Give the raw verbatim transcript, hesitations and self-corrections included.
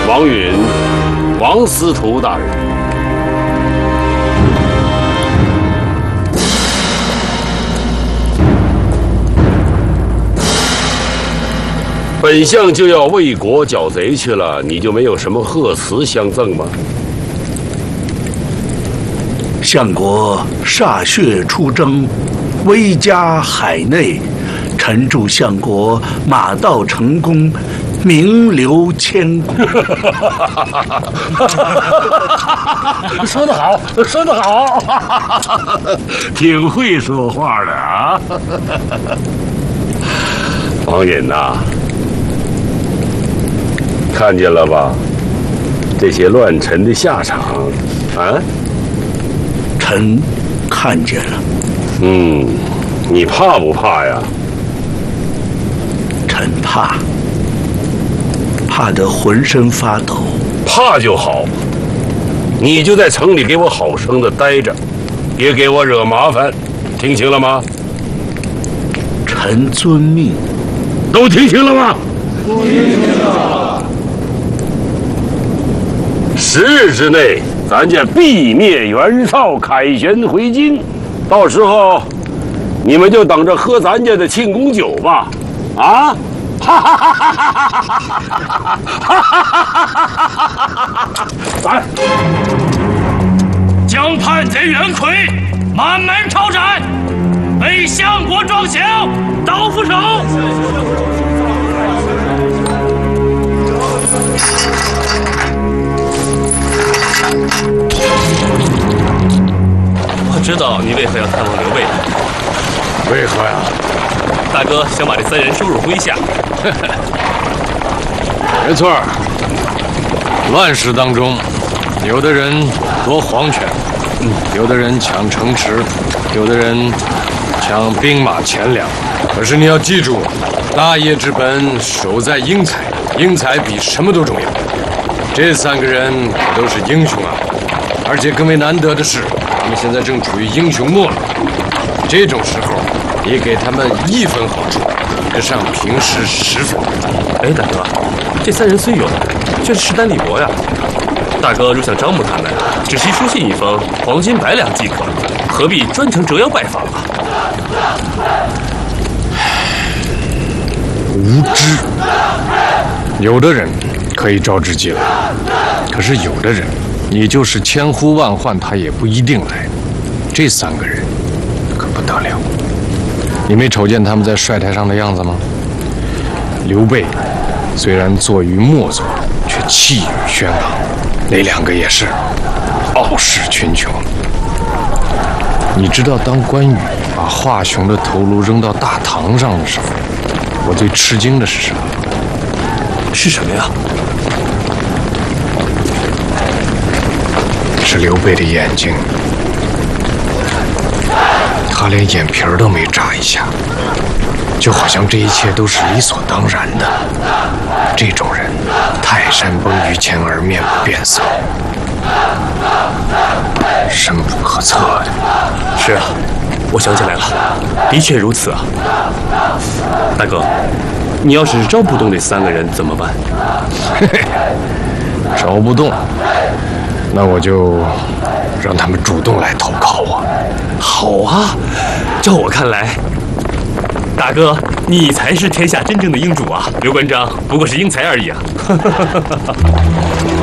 王允，王司徒大人。本相就要为国剿贼去了，你就没有什么贺词相赠吗？ 相国歃血出征，威加海内，臣祝相国马到成功，名留千古。 说得好，说得好，挺会说话的啊。王允呐，看见了吧？这些乱臣的下场啊！ 臣看见了。 嗯，你怕不怕呀？ 臣怕，怕得浑身发抖。 怕就好，你就在城里给我好生的待着，别给我惹麻烦，听清了吗？ 臣遵命。 都听清了吗？ 听清了。 十日之内，咱家必灭袁绍，凯旋回京。到时候，你们就等着喝咱家的庆功酒吧！啊！哈哈哈哈哈哈！来， 将叛贼袁奎满门抄斩，为相国壮祥，刀斧手。 我知道你为何要探望刘备， 为何呀？ 大哥想把这三人收入麾下。 没错，乱世当中，有的人夺皇权，嗯，有的人抢城池，有的人抢兵马钱粮。可是你要记住，大业之本守在英才，英才比什么都重要。这三个人可都是英雄啊！而且更为难得的是，他们现在正处于英雄末路。这种时候，你给他们一分好处，比得上平时十分。 哎，大哥，这三人虽勇，却是势单力薄呀。大哥若想招募他们，只需书信一封，黄金百两即可，何必专程折腰拜访啊？ 无知。有的人可以招之即来，可是有的人，你就是千呼万唤，他也不一定来。这三个人可不得了，你没瞅见他们在帅台上的样子吗？刘备虽然坐于末座，却气宇轩昂，那两个也是傲视群雄。你知道，当关羽把华雄的头颅扔到大堂上的时候，我最吃惊的是什么？ 是什么呀？ 是刘备的眼睛，他连眼皮儿都没眨一下，就好像这一切都是理所当然的。这种人，泰山崩于前而面不变色，深不可测的。 是啊，我想起来了，的确如此啊。大哥，你要是招不动这三个人怎么办？ 嘿嘿，招不动，那我就让他们主动来投靠我。 好啊，照我看来，大哥你才是天下真正的英主啊！刘关张不过是英才而已啊。